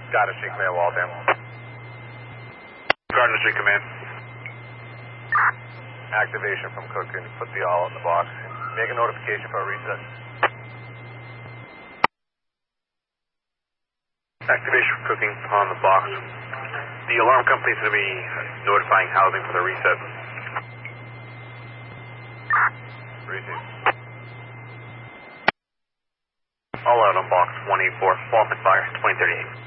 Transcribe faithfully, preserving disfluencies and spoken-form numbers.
Got it, Street Command, Waltham. Gardner Street Command. Activation from Cook and put the all in the box. Make a notification for a reset. Activation from Cooking on the box. The alarm company is going to be notifying housing for the reset. Receive. All out on box one eight four, Waltham Fire, twenty thirty-eight.